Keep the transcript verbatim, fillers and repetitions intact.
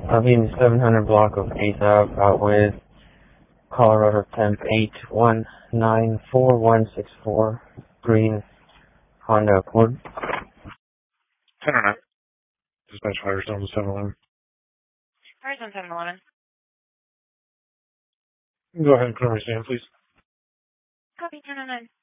I'll be in the seven hundred block of eighth Ave out with Colorado temp eight one nine four one six four, green Honda Accord. ten oh nine. Dispatch Firestone to seven eleven. Firestone seven eleven. Go ahead and confirm your stand, please. Copy ten oh nine.